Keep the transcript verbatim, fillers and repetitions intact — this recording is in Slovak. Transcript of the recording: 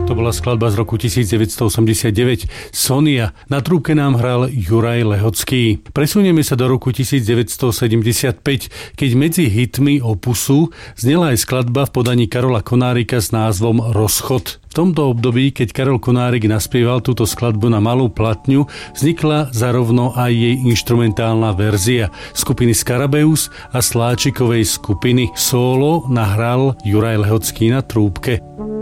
To bola skladba z roku devätnásťstoosemdesiatdeväť. Sonia. Na trúbke nám hral Juraj Lehocký. Presunieme sa do roku devätnásťstosedemdesiatpäť, keď medzi hitmi opusu znela aj skladba v podaní Karola Konárika s názvom Rozchod. V tomto období, keď Karol Konárik naspieval túto skladbu na malú platňu, vznikla zarovno aj jej inštrumentálna verzia skupiny Skarabeus a Sláčikovej skupiny. Solo nahral Juraj Lehocký na trúbke.